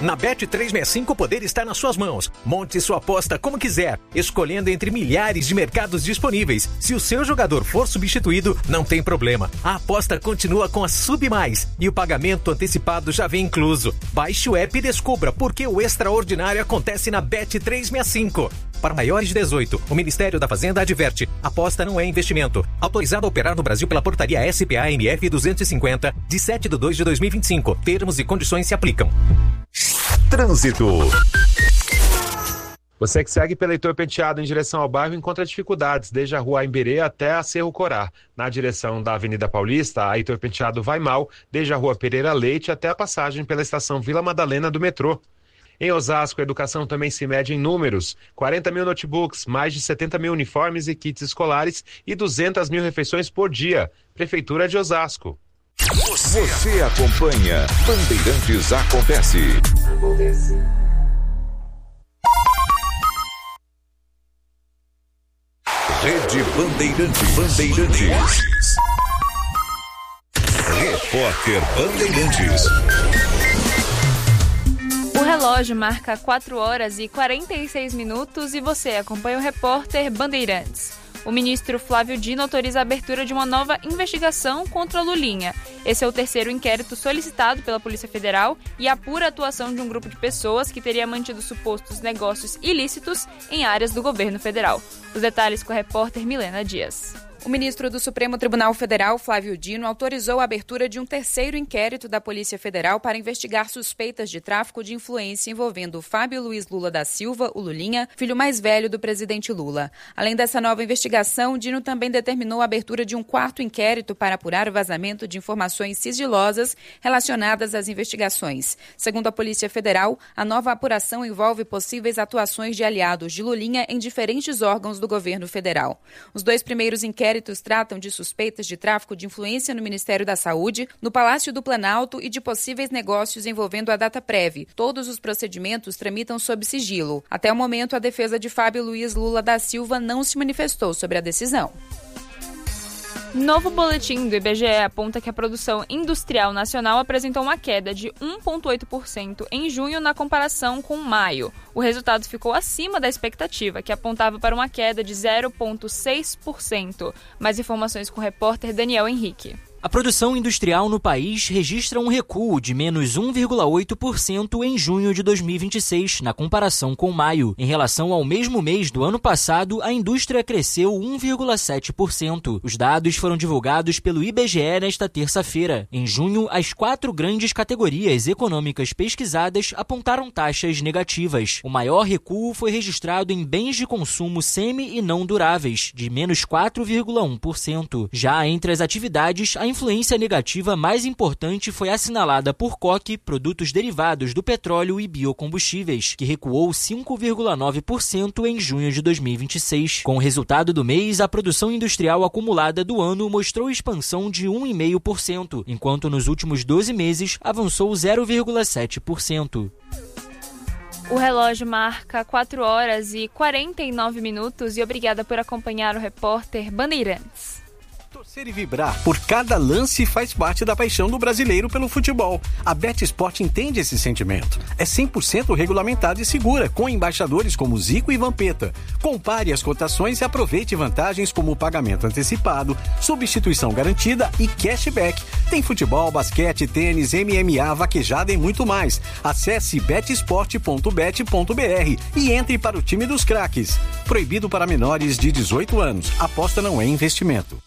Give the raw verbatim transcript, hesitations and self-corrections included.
Na Bet trezentos e sessenta e cinco o poder está nas suas mãos. Monte sua aposta como quiser, escolhendo entre milhares de mercados disponíveis. Se o seu jogador for substituído, não tem problema. A aposta continua com a Submais e o pagamento antecipado já vem incluso. Baixe o app e descubra por que o extraordinário acontece na Bet trezentos e sessenta e cinco. Para maiores de dezoito, o Ministério da Fazenda adverte: aposta não é investimento. Autorizado a operar no Brasil pela portaria S P A M F duzentos e cinquenta, de sete de dois de dois mil e vinte e cinco. Termos e condições se aplicam. Trânsito. Você que segue pela Heitor Penteado em direção ao bairro encontra dificuldades desde a rua Imberê até a Cerro Corá. Na direção da Avenida Paulista, a Heitor Penteado vai mal, desde a rua Pereira Leite até a passagem pela estação Vila Madalena do metrô. Em Osasco, a educação também se mede em números: quarenta mil notebooks, mais de setenta mil uniformes e kits escolares e duzentas mil refeições por dia. Prefeitura de Osasco. Você, Você acompanha Bandeirantes Acontece. Acontece. Rede Bandeirantes. Bandeirantes. Repórter Bandeirantes. O relógio marca quatro horas e quarenta e seis minutos e você acompanha o repórter Bandeirantes. O ministro Flávio Dino autoriza a abertura de uma nova investigação contra Lulinha. Esse é o terceiro inquérito solicitado pela Polícia Federal e apura a atuação de um grupo de pessoas que teria mantido supostos negócios ilícitos em áreas do governo federal. Os detalhes com a repórter Milena Dias. O ministro do Supremo Tribunal Federal, Flávio Dino, autorizou a abertura de um terceiro inquérito da Polícia Federal para investigar suspeitas de tráfico de influência envolvendo Fábio Luiz Lula da Silva, o Lulinha, filho mais velho do presidente Lula. Além dessa nova investigação, Dino também determinou a abertura de um quarto inquérito para apurar o vazamento de informações sigilosas relacionadas às investigações. Segundo a Polícia Federal, a nova apuração envolve possíveis atuações de aliados de Lulinha em diferentes órgãos do governo federal. Os dois primeiros inquéritos tratam de suspeitas de tráfico de influência no Ministério da Saúde, no Palácio do Planalto e de possíveis negócios envolvendo a Dataprev. Todos os procedimentos tramitam sob sigilo. Até o momento, a defesa de Fábio Luiz Lula da Silva não se manifestou sobre a decisão. Novo boletim do I B G E aponta que a produção industrial nacional apresentou uma queda de um vírgula oito por cento em junho na comparação com maio. O resultado ficou acima da expectativa, que apontava para uma queda de zero vírgula seis por cento. Mais informações com o repórter Daniel Henrique. A produção industrial no país registra um recuo de menos um vírgula oito por cento em junho de dois mil e vinte e seis, na comparação com maio. Em relação ao mesmo mês do ano passado, a indústria cresceu um vírgula sete por cento. Os dados foram divulgados pelo I B G E nesta terça-feira. Em junho, as quatro grandes categorias econômicas pesquisadas apontaram taxas negativas. O maior recuo foi registrado em bens de consumo semi- e não duráveis, de menos quatro vírgula um por cento. Já entre as atividades, a influência negativa mais importante foi assinalada por coque, produtos derivados do petróleo e biocombustíveis, que recuou cinco vírgula nove por cento em junho de dois mil e vinte e seis. Com o resultado do mês, a produção industrial acumulada do ano mostrou expansão de um vírgula cinco por cento, enquanto nos últimos doze meses avançou zero vírgula sete por cento. O relógio marca quatro horas e quarenta e nove minutos e obrigada por acompanhar o repórter Bandeirantes. Torcer e vibrar por cada lance faz parte da paixão do brasileiro pelo futebol. A BetSport entende esse sentimento. É cem por cento regulamentada e segura, com embaixadores como Zico e Vampeta. Compare as cotações e aproveite vantagens como pagamento antecipado, substituição garantida e cashback. Tem futebol, basquete, tênis, M M A, vaquejada e muito mais. Acesse betsport ponto bet ponto b r e entre para o time dos craques. Proibido para menores de dezoito anos. Aposta não é investimento.